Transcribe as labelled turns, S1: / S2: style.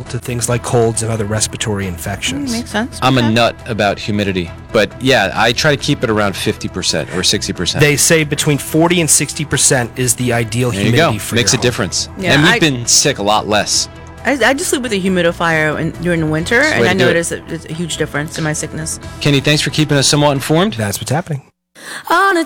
S1: to things like colds and other respiratory infections.
S2: Makes sense.
S3: I'm a nut about humidity, but yeah, I try to keep it around 50% or 60%.
S1: They say between 40 and 60% is the ideal
S3: there you
S1: humidity
S3: go.
S1: for
S3: Makes
S1: your
S3: a
S1: home.
S3: difference.
S2: Yeah,
S3: and we've been sick a lot less.
S2: I just sleep with a humidifier during the winter,
S3: That's the
S2: and
S3: way
S2: I
S3: to do it.
S2: notice it's a huge difference in my sickness.
S3: Kenny, thanks for keeping us somewhat informed.
S1: That's what's happening.
S4: On a